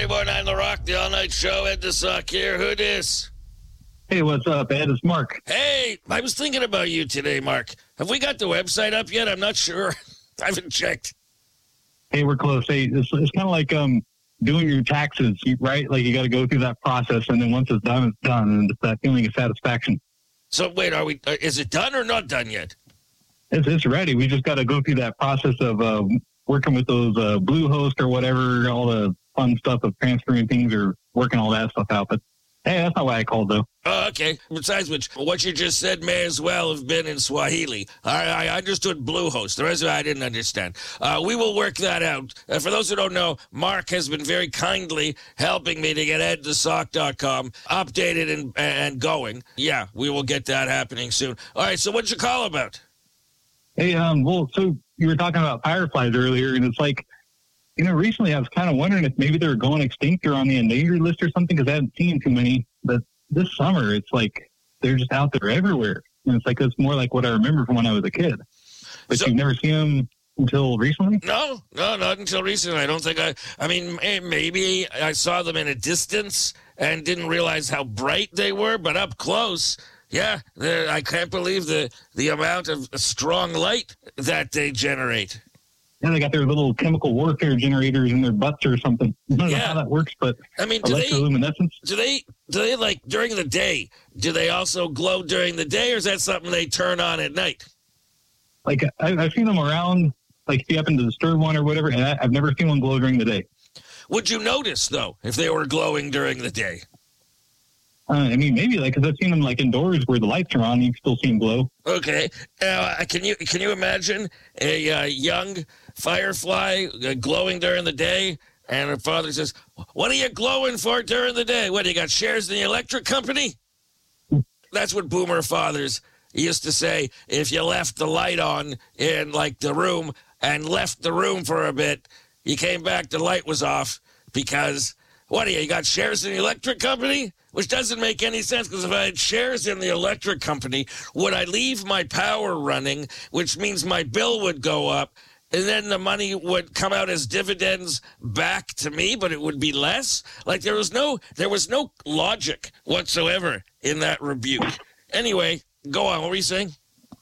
94.9 The Rock, the all-night show. Ed the Sock here. Who dis? Hey, what's up, Ed? It's Mark. Hey, I was thinking about you today, Mark. Have we got the website up yet? I'm not sure. I haven't checked. Hey, we're close. Hey, it's kind of like doing your taxes, right? Like you got to go through that process, and then once it's done, and it's that feeling of satisfaction. So wait, is it done or not done yet? It's ready. We just got to go through that process of working with those Bluehost or whatever, all the fun stuff of transferring things or working all that stuff out. But hey, that's not why I called, though. Oh, okay. Besides which, what you just said may as well have been in Swahili. I understood Bluehost. The rest of it I didn't understand. We will work that out. For those who don't know, Mark has been very kindly helping me to get edthesock.com updated and going. Yeah, we will get that happening soon. All right, so what'd you call about? Hey, well, so you were talking about fireflies earlier, and it's like, recently I was kind of wondering if maybe they were going extinct or on the endangered list or something, because I haven't seen too many. But this summer, it's like they're just out there everywhere. And it's like it's more like what I remember from when I was a kid. But you've never seen them until recently? No, not until recently. I don't think I mean, maybe I saw them in a distance and didn't realize how bright they were, but up close, yeah, I can't believe the amount of strong light that they generate. Yeah, they got their little chemical warfare generators in their butts or something. I don't know how that works, but I mean, electroluminescence. Do they like during the day? Do they also glow during the day, or is that something they turn on at night? Like I've seen them around, like if you happen to disturb one or whatever, and I've never seen one glow during the day. Would you notice though if they were glowing during the day? I mean, maybe because I've seen them like indoors where the lights are on, you can still see them glow. Okay, can you imagine a young firefly glowing during the day, and her father says, "What are you glowing for during the day? What, you got shares in the electric company?" That's what boomer fathers used to say. If you left the light on in like the room and left the room for a bit, you came back, the light was off because. What are you got shares in the electric company? Which doesn't make any sense, because if I had shares in the electric company, would I leave my power running, which means my bill would go up, and then the money would come out as dividends back to me, but it would be less? Like there was no logic whatsoever in that rebuke. Anyway, go on. What were you saying?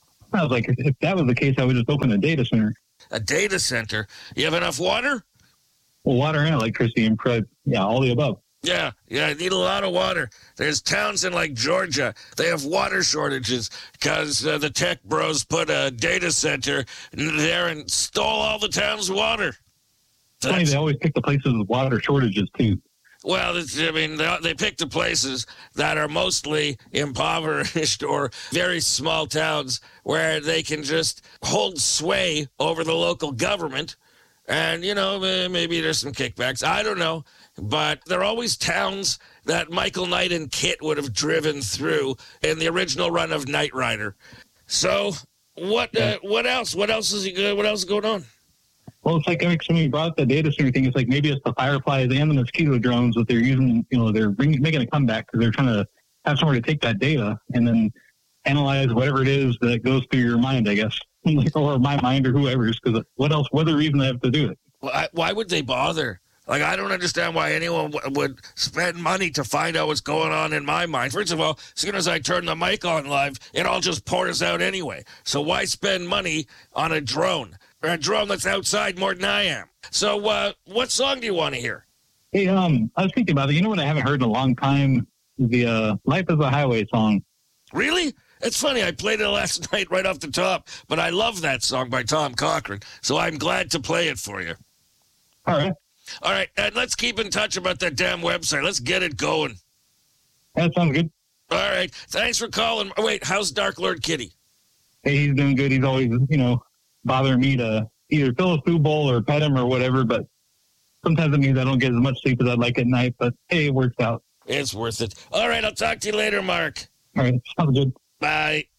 I was like, if that was the case, I would just open a data center. A data center? You have enough water? Well, water and electricity and all the above. Yeah, I need a lot of water. There's towns in like Georgia, they have water shortages because the tech bros put a data center there and stole all the town's water. So funny, they always pick the places with water shortages too. Well, they pick the places that are mostly impoverished or very small towns where they can just hold sway over the local government. And, maybe there's some kickbacks. I don't know. But they're always towns that Michael Knight and Kit would have driven through in the original run of Knight Rider. So what else? What else is going on? Well, it's like somebody brought up the data center thing. It's like maybe it's the fireflies and the mosquito drones that they're using. They're making a comeback because they're trying to have somewhere to take that data and then analyze whatever it is that goes through your mind, I guess. Or my mind or whoever's, because what else? What other reason they have to do it? Why would they bother? Like, I don't understand why anyone would spend money to find out what's going on in my mind. First of all, as soon as I turn the mic on live, it all just pours out anyway. So why spend money on a drone? Or a drone that's outside more than I am. So what song do you want to hear? Hey, I was thinking about it. You know what I haven't heard in a long time? The Life is a Highway song. Really? It's funny, I played it last night right off the top, but I love that song by Tom Cochrane, so I'm glad to play it for you. All right, and let's keep in touch about that damn website. Let's get it going. That sounds good. All right, thanks for calling. Wait, how's Dark Lord Kitty? Hey, he's doing good. He's always, bothering me to either fill a food bowl or pet him or whatever, but sometimes it means I don't get as much sleep as I'd like at night, but hey, it works out. It's worth it. All right, I'll talk to you later, Mark. All right, sounds good. Bye.